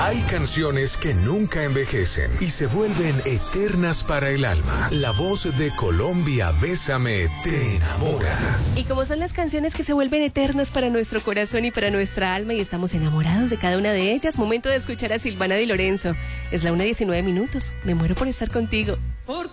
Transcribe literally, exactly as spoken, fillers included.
Hay canciones que nunca envejecen y se vuelven eternas para el alma. La voz de Colombia, Bésame, te enamora. Y como son las canciones que se vuelven eternas para nuestro corazón y para nuestra alma y estamos enamorados de cada una de ellas, momento de escuchar a Silvana Di Lorenzo. Es la una diecinueve minutos. Me muero por estar contigo.